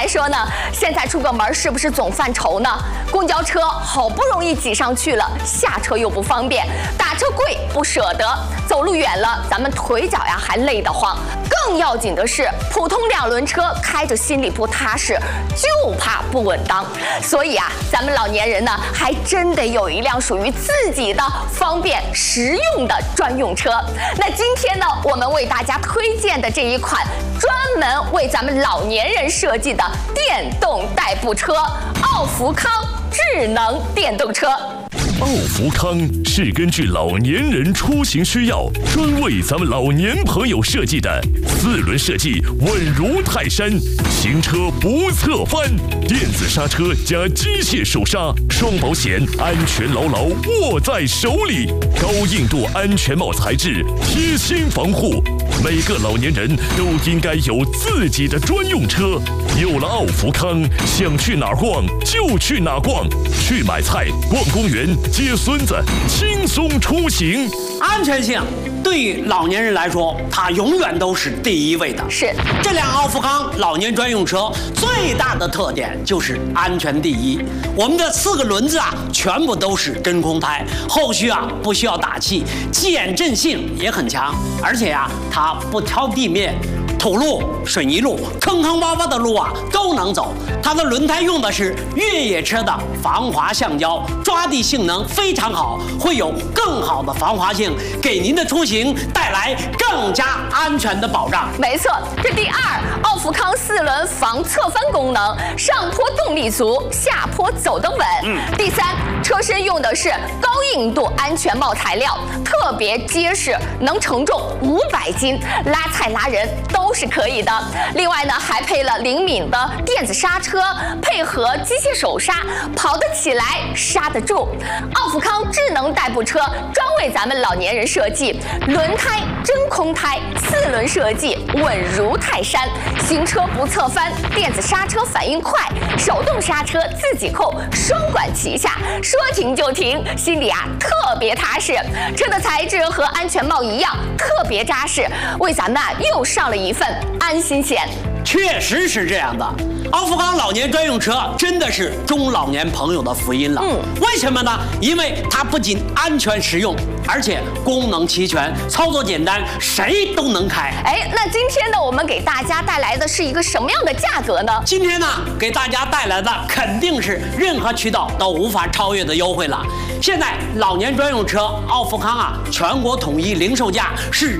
说呢，现在出个门是不是总犯愁呢？公交车好不容易挤上去了，下车又不方便，打车贵不舍得，走路远了咱们腿脚呀还累得慌。更要紧的是，普通2轮车开着心里不踏实，就怕不稳当。所以啊，咱们老年人呢，还真得有一辆属于自己的方便实用的专用车。那今天呢，我们为大家推荐的这一款专门为咱们老年人设计的电动代步车——奥福康智能电动车。 奥福康是根据老年人出行需要，专为咱们老年朋友设计的4轮设计，稳如泰山，行车不侧翻，电子刹车加机械手刹，双保险，安全牢牢握在手里，高硬度安全帽材质，贴心防护。每个老年人都应该有自己的专用车。有了奥福康，想去哪儿逛就去哪儿逛，去买菜、逛公园、接孙子，轻松出行。 安全性对于老年人来说，它永远都是第一位的。 是这辆奥福康老年专用车最大的特点就是安全第一。我们的4个轮子啊，全部都是真空胎，后续啊不需要打气，减震性也很强，而且啊它不挑地面。土路、水泥路、坑坑洼洼的路啊都能走。它的轮胎用的是越野车的防滑橡胶，抓地性能非常好，会有更好的防滑性，给您的出行带来更加安全的保障。 没错，这第2，奥福康4轮防侧翻功能，上坡动力足，下坡走得稳。第3，车身用的是高硬度安全帽材料，特别结实，能承重500斤，拉菜拉人都是可以的。另外呢，还配了灵敏的电子刹车，配合机械手刹，跑得起来，刹得住。奥福康智能代步车专为咱们老年人设计，轮胎真空胎，4轮设计，稳如泰山，行车不侧翻，电子刹车反应快，手动刹车自己扣，双管齐下，说停就停，心里啊特别踏实。车的材质和安全帽一样，特别扎实，为咱们啊又上了一份安心险。 确实是这样的，奥福康老年专用车真的是中老年朋友的福音了。为什么呢？因为它不仅安全实用，而且功能齐全，操作简单，谁都能开。 那今天呢，我们给大家带来的是一个什么样的价格呢？ 今天呢，给大家带来的肯定是任何渠道都无法超越的优惠了。现在老年专用车奥福康啊，全国统一零售价是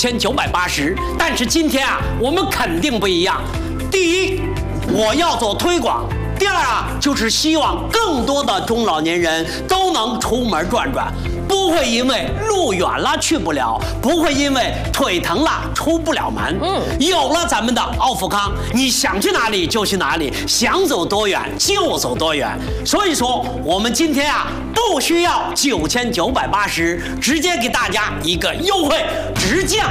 9980，但是今天啊，我们肯定不一样。第一，我要做推广；第2啊，就是希望更多的中老年人都能出门转转，不会因为路远了去不了，不会因为腿疼了出不了门。有了咱们的奥福康，你想去哪里就去哪里，想走多远就走多远。所以说，我们今天啊，不需要9980，直接给大家一个优惠，直降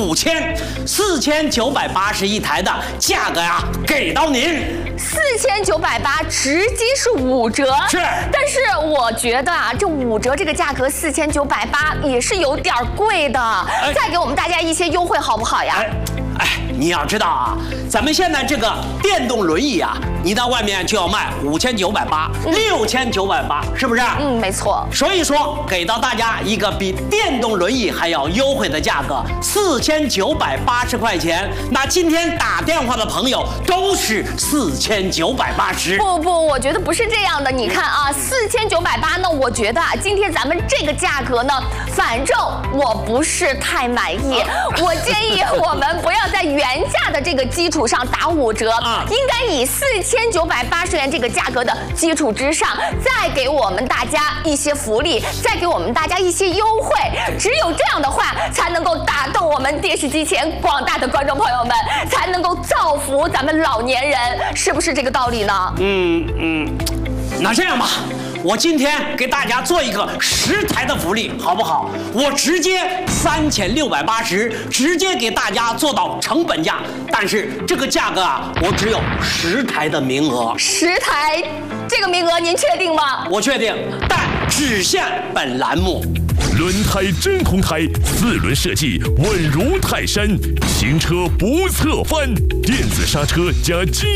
5000，4980一台的价格呀，给到您。 4980直接是5折， 是。 但是我觉得啊，这5折这个价格4980也是有点贵的，再给我们大家一些优惠好不好呀？ 你要知道啊，咱们现在这个电动轮椅啊，你到外面就要卖5980，6980，是不是？ 没错。 所以说，给到大家一个比电动轮椅还要优惠的价格，4980块钱。那今天打电话的朋友都是4980。 不，我觉得不是这样的。你看啊，4980呢，我觉得啊，今天咱们这个价格呢，反正我不是太满意。我建议我们不要在原价的这个基础上打5折，应该以4980元这个价格的基础之上，再给我们大家一些福利，再给我们大家一些优惠。只有这样的话，才能够打动我们电视机前广大的观众朋友们，才能够造福咱们老年人，是不是这个道理呢？ 那这样吧，我今天给大家做一个10台的福利，好不好？我直接3680，直接给大家做到成本价。但是这个价格啊，我只有10台的名额。 10台，这个名额您确定吗？ 我确定，但只限本栏目。 轮胎真空胎，4轮设计，稳如泰山，行车不侧翻，电子刹车加机